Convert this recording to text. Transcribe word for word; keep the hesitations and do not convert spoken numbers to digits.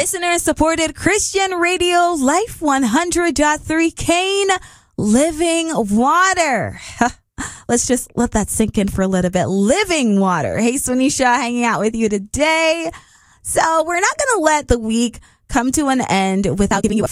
Listener supported Christian Radio Life one hundred point three Kane Living Water. Let's just let that sink in for a little bit. Living water. Hey, Swanisha, hanging out with you today. So we're not going to let the week come to an end without giving you a